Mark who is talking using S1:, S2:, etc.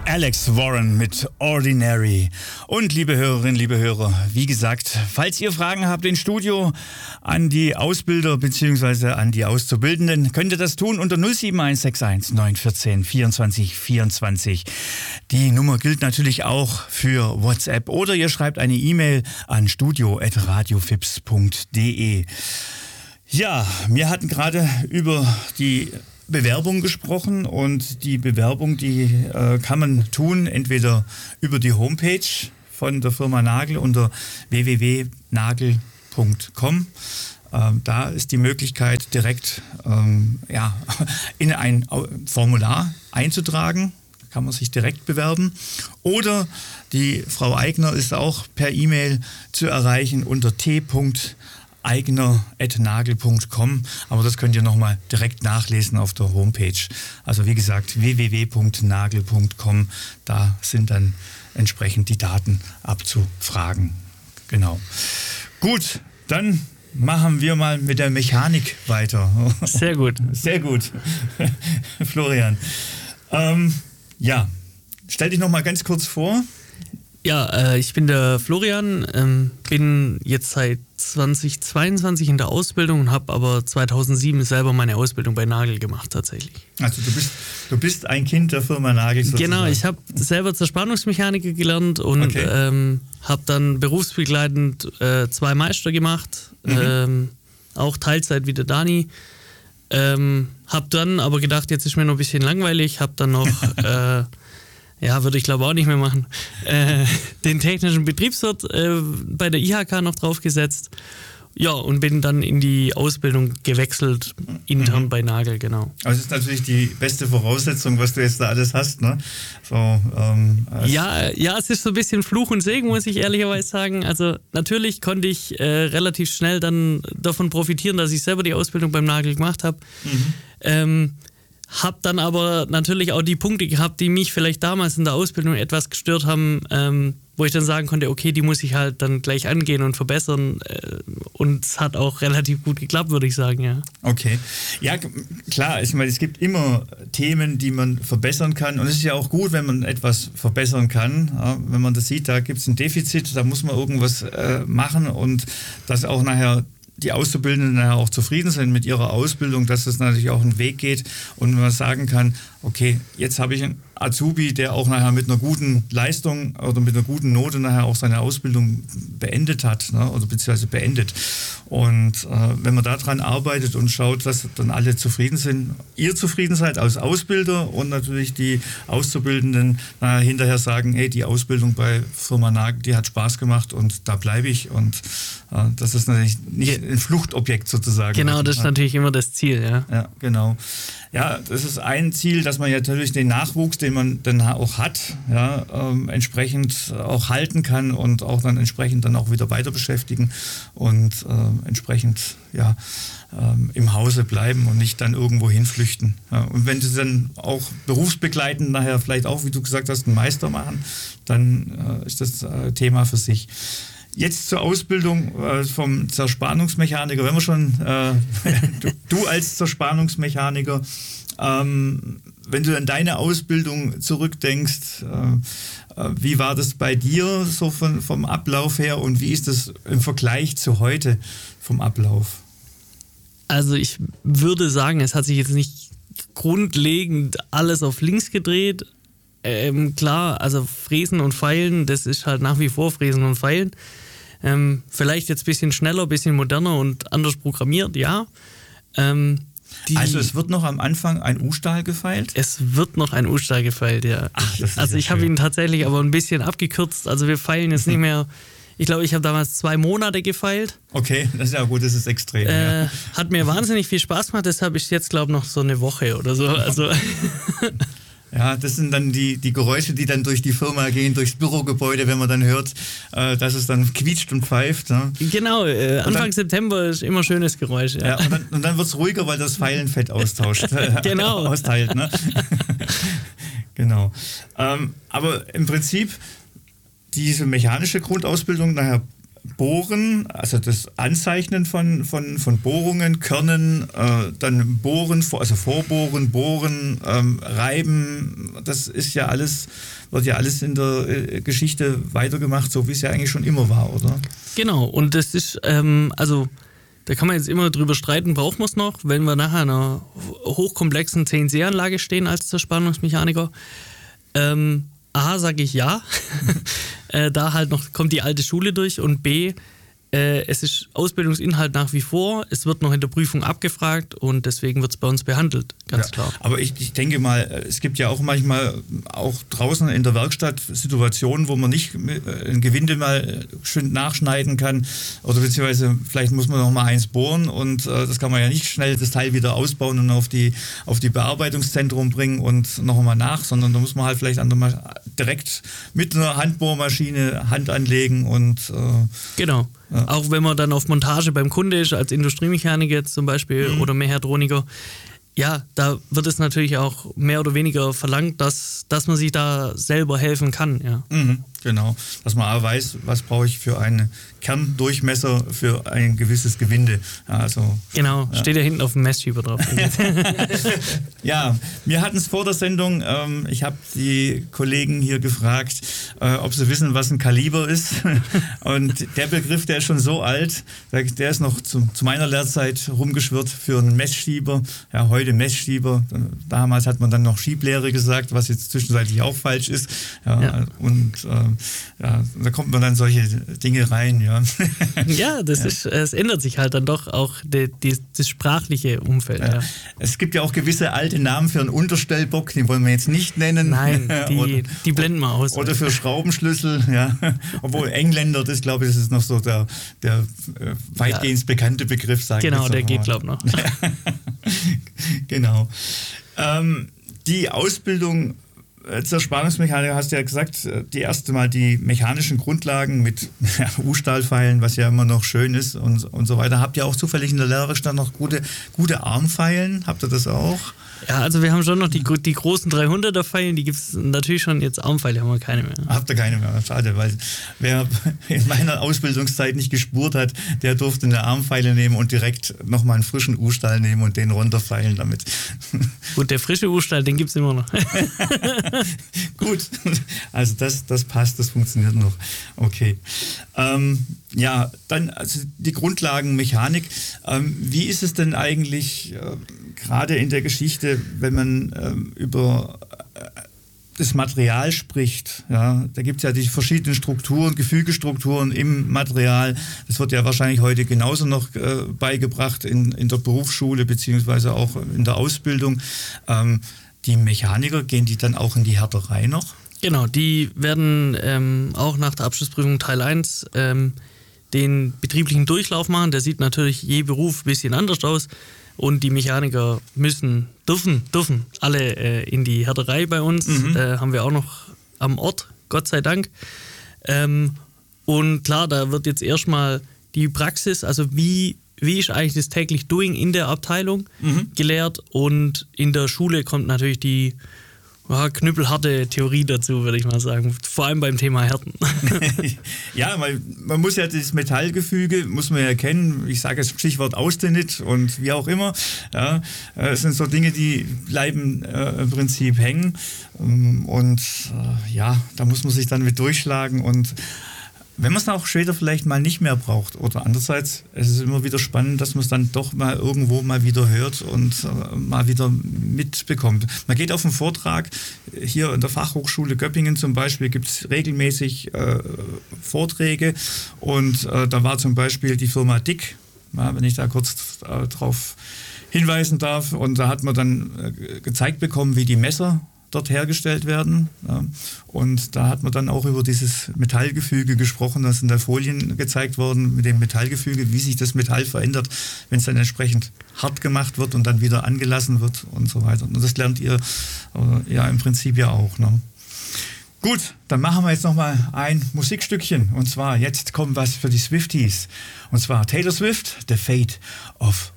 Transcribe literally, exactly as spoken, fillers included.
S1: Alex Warren mit Ordinary. Und liebe Hörerinnen, liebe Hörer, wie gesagt, falls ihr Fragen habt ins Studio an die Ausbilder bzw. an die Auszubildenden, könnt ihr das tun unter null sieben eins sechs eins neun eins vier vierundzwanzig vierundzwanzig. Die Nummer gilt natürlich auch für WhatsApp oder ihr schreibt eine E-Mail an studio at radiofips punkt de. Ja, wir hatten gerade über die Bewerbung gesprochen und die Bewerbung, die äh, kann man tun, entweder über die Homepage von der Firma Nagel unter w w w punkt nagel punkt com. Ähm, da ist die Möglichkeit, direkt ähm, ja, in ein Formular einzutragen. Kann man sich direkt bewerben. Oder die Frau Eigner ist auch per E-Mail zu erreichen unter t punkt eigner at nagel punkt com, aber das könnt ihr nochmal direkt nachlesen auf der Homepage. Also wie gesagt, w w w punkt nagel punkt com, da sind dann entsprechend die Daten abzufragen. Genau. Gut, dann machen wir mal mit der Mechanik weiter.
S2: Sehr gut.
S1: Sehr gut. Florian. Ähm, ja, stell dich nochmal ganz kurz vor.
S2: Ja, äh, ich bin der Florian, ähm, bin jetzt seit zweitausendzweiundzwanzig in der Ausbildung und habe aber zweitausendsieben selber meine Ausbildung bei Nagel gemacht tatsächlich.
S1: Also du bist, du bist ein Kind der Firma Nagel sozusagen.
S2: Genau, ich habe selber Zerspannungsmechaniker gelernt und
S1: okay.
S2: ähm, habe dann berufsbegleitend äh, zwei Meister gemacht, mhm. ähm, auch Teilzeit wie der Dani. Ähm, habe dann aber gedacht, jetzt ist mir noch ein bisschen langweilig, habe dann noch... äh, Ja, würde ich glaube auch nicht mehr machen. Äh, den technischen Betriebswirt äh, bei der I H K noch draufgesetzt. Ja, und bin dann in die Ausbildung gewechselt, intern mhm. bei Nagel, genau.
S1: Also das ist natürlich die beste Voraussetzung, was du jetzt da alles hast, ne? So, ähm,
S2: ja, ja, es ist so ein bisschen Fluch und Segen, muss ich ehrlicherweise sagen. Also natürlich konnte ich äh, relativ schnell dann davon profitieren, dass ich selber die Ausbildung beim Nagel gemacht habe. Mhm. Ähm, Hab dann aber natürlich auch die Punkte gehabt, die mich vielleicht damals in der Ausbildung etwas gestört haben, ähm, wo ich dann sagen konnte, okay, die muss ich halt dann gleich angehen und verbessern. Äh, und es hat auch relativ gut geklappt, würde ich sagen, ja.
S1: Okay. Ja, klar, ich meine, es gibt immer Themen, die man verbessern kann. Und es ist ja auch gut, wenn man etwas verbessern kann. Ja, wenn man das sieht, da gibt es ein Defizit, da muss man irgendwas äh, machen und das auch nachher die Auszubildenden nachher auch zufrieden sind mit ihrer Ausbildung, dass es natürlich auch einen Weg geht und man sagen kann, okay, jetzt habe ich einen Azubi, der auch nachher mit einer guten Leistung oder mit einer guten Note nachher auch seine Ausbildung beendet hat, ne, oder beziehungsweise beendet. Und äh, wenn man daran arbeitet und schaut, dass dann alle zufrieden sind, ihr zufrieden seid als Ausbilder und natürlich die Auszubildenden nachher hinterher sagen, hey, die Ausbildung bei Firma Nagel, die hat Spaß gemacht und da bleibe ich und äh, das ist natürlich nicht ein Fluchtobjekt sozusagen.
S2: Genau, das ist natürlich immer das Ziel, ja.
S1: Ja, genau. Ja, das ist ein Ziel, dass man ja natürlich den Nachwuchs, den man dann auch hat, ja, ähm, entsprechend auch halten kann und auch dann entsprechend dann auch wieder weiter beschäftigen und äh, entsprechend ja, ähm, im Hause bleiben und nicht dann irgendwo hinflüchten. Ja, und wenn sie dann auch berufsbegleitend nachher vielleicht auch, wie du gesagt hast, einen Meister machen, dann äh, ist das äh, Thema für sich. Jetzt zur Ausbildung äh, vom Zerspannungsmechaniker. Wenn wir schon, äh, du, du als Zerspannungsmechaniker, ähm, wenn du an deine Ausbildung zurückdenkst, äh, äh, wie war das bei dir so von, vom Ablauf her und wie ist das im Vergleich zu heute vom Ablauf?
S2: Also ich würde sagen, es hat sich jetzt nicht grundlegend alles auf links gedreht. Ähm, klar, also Fräsen und Feilen, das ist halt nach wie vor Fräsen und Feilen. Ähm, vielleicht jetzt ein bisschen schneller, ein bisschen moderner und anders programmiert, ja. Ähm, die,
S1: also es wird noch am Anfang ein U-Stahl gefeilt?
S2: Es wird noch ein U-Stahl gefeilt, ja.
S1: Ach, das ist
S2: also
S1: ja
S2: ich habe ihn tatsächlich aber ein bisschen abgekürzt. Also wir feilen jetzt nicht mehr, ich glaube, ich habe damals zwei Monate gefeilt.
S1: Okay, das ist ja gut, das ist extrem.
S2: Äh,
S1: ja.
S2: Hat mir wahnsinnig viel Spaß gemacht, deshalb ist jetzt, glaube ich, noch so eine Woche oder so. Also
S1: ja, das sind dann die, die Geräusche, die dann durch die Firma gehen, durchs Bürogebäude, wenn man dann hört, äh, dass es dann quietscht und pfeift. Ne?
S2: Genau, äh, Anfang dann, September ist immer schönes Geräusch. Ja.
S1: Ja, und dann, und dann wird es ruhiger, weil das Feilenfett austauscht.
S2: Genau.
S1: austeilt. Ne? Genau. Ähm, aber im Prinzip diese mechanische Grundausbildung, nachher Bohren, also das Anzeichnen von, von, von Bohrungen, Körnen, äh, dann Bohren, also Vorbohren, Bohren, ähm, Reiben, das ist ja alles, wird ja alles in der äh, Geschichte weitergemacht, so wie es ja eigentlich schon immer war, oder?
S2: Genau, und das ist, ähm, also da kann man jetzt immer drüber streiten, braucht man es noch, wenn wir nachher in einer hochkomplexen C N C-Anlage stehen als Zerspannungsmechaniker. Ähm, A, sage ich ja, äh, da halt noch kommt die alte Schule durch, und B, äh, es ist Ausbildungsinhalt nach wie vor, es wird noch in der Prüfung abgefragt und deswegen wird es bei uns behandelt, ganz
S1: ja,
S2: klar.
S1: Aber ich, ich denke mal, es gibt ja auch manchmal auch draußen in der Werkstatt Situationen, wo man nicht ein Gewinde mal schön nachschneiden kann oder beziehungsweise vielleicht muss man noch mal eins bohren und äh, das kann man ja nicht schnell das Teil wieder ausbauen und auf die, auf die Bearbeitungszentrum bringen und noch mal nach, sondern da muss man halt vielleicht an der, direkt mit einer Handbohrmaschine Hand anlegen und äh,
S2: genau. Ja. Auch wenn man dann auf Montage beim Kunde ist, als Industriemechaniker jetzt zum Beispiel mhm. oder Mechatroniker, ja, da wird es natürlich auch mehr oder weniger verlangt, dass, dass man sich da selber helfen kann. Ja.
S1: Mhm, genau, dass man auch weiß, was brauche ich für einen Kerndurchmesser für ein gewisses Gewinde. Ja, also,
S2: genau, ja. Steht ja hinten auf dem Messschieber drauf.
S1: Ja, wir hatten es vor der Sendung, ähm, ich habe die Kollegen hier gefragt, äh, ob sie wissen, was ein Kaliber ist. Und der Begriff, der ist schon so alt, der ist noch zu, zu meiner Lehrzeit rumgeschwirrt für einen Messschieber. Ja, heute Messschieber. Damals hat man dann noch Schieblehre gesagt, was jetzt zwischenzeitlich auch falsch ist. Ja, ja. Und äh, ja, da kommt man dann solche Dinge rein. Ja,
S2: ja, das ja. Ist, es ändert sich halt dann doch auch die, die, das sprachliche Umfeld. Ja. Ja.
S1: Es gibt ja auch gewisse alte Namen für einen Unterstellbock, den wollen wir jetzt nicht nennen.
S2: Nein, die, oder, die blenden wir aus.
S1: Oder für Schraubenschlüssel, ja. Obwohl Engländer, das glaube ich, das ist noch so der, der weitgehend ja. bekannte Begriff, sagen wir.
S2: Genau, der geht, glaube ich, noch.
S1: Genau. Ähm, die Ausbildung zur Spannungsmechaniker, hast du ja gesagt, die erste Mal die mechanischen Grundlagen mit ja, U-Stahlfeilen, was ja immer noch schön ist und, und so weiter. Habt ihr auch zufällig in der Lehrwerkstatt noch gute, gute Armfeilen? Habt ihr das auch?
S2: Ja, also wir haben schon noch die, die großen dreihunderter Pfeilen, die gibt es natürlich schon, jetzt Armpfeile haben wir keine mehr.
S1: Habt ihr keine mehr, schade, weil wer in meiner Ausbildungszeit nicht gespurt hat, der durfte eine Armpfeile nehmen und direkt nochmal einen frischen U-Stahl nehmen und den runterfeilen damit.
S2: Gut, der frische U-Stahl, den gibt es immer noch.
S1: Gut, also das, das passt, das funktioniert noch. Okay. Ähm, ja, dann also die Grundlagen Mechanik. Ähm, wie ist es denn eigentlich äh, gerade in der Geschichte, wenn man ähm, über äh, das Material spricht? Ja, da gibt es ja die verschiedenen Strukturen, Gefügestrukturen im Material. Das wird ja wahrscheinlich heute genauso noch äh, beigebracht in, in der Berufsschule beziehungsweise auch in der Ausbildung. Ähm, die Mechaniker, gehen die dann auch in die Härterei noch?
S2: Genau, die werden ähm, auch nach der Abschlussprüfung Teil eins ähm, den betrieblichen Durchlauf machen. Der sieht natürlich je Beruf ein bisschen anders aus. Und die Mechaniker müssen, dürfen, dürfen alle äh, in die Härterei bei uns. Mhm. Äh, haben wir auch noch am Ort, Gott sei Dank. Ähm, und klar, da wird jetzt erstmal die Praxis, also wie, wie ist eigentlich das täglich Doing in der Abteilung mhm. gelehrt. Und in der Schule kommt natürlich die ja, knüppelharte Theorie dazu, würde ich mal sagen. Vor allem beim Thema Härten.
S1: Ja, weil man muss ja das Metallgefüge, muss man ja kennen. Ich sage jetzt Stichwort Austenit und wie auch immer. Ja, es sind so Dinge, die bleiben äh, im Prinzip hängen. Und äh, ja, da muss man sich dann mit durchschlagen und wenn man es auch später vielleicht mal nicht mehr braucht. Oder andererseits, es ist immer wieder spannend, dass man es dann doch mal irgendwo mal wieder hört und äh, mal wieder mitbekommt. Man geht auf einen Vortrag, hier in der Fachhochschule Göppingen zum Beispiel gibt es regelmäßig äh, Vorträge und äh, da war zum Beispiel die Firma Dick, ja, wenn ich da kurz äh, drauf hinweisen darf, und da hat man dann äh, gezeigt bekommen, wie die Messer dort hergestellt werden. Ja. Und da hat man dann auch über dieses Metallgefüge gesprochen, das sind da Folien gezeigt worden mit dem Metallgefüge, wie sich das Metall verändert, wenn es dann entsprechend hart gemacht wird und dann wieder angelassen wird und so weiter. Und das lernt ihr äh, ja im Prinzip ja auch. Ne? Gut, dann machen wir jetzt nochmal ein Musikstückchen. Und zwar, jetzt kommt was für die Swifties. Und zwar Taylor Swift, The Fate of